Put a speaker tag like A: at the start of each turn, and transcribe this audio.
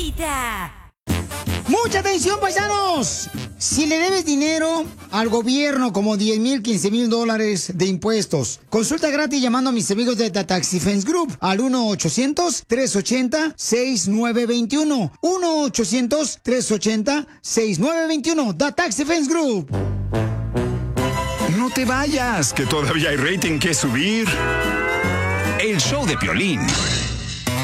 A: Rosita.
B: ¡Mucha atención, paisanos! Si le debes dinero al gobierno, como 10,000, 15,000 dólares de impuestos, consulta gratis llamando a mis amigos de The Tax Defense Group al 1-800-380-6921. 1-800-380-6921. The Tax Defense Group.
C: No te vayas, que todavía hay rating que subir. El show de Piolín.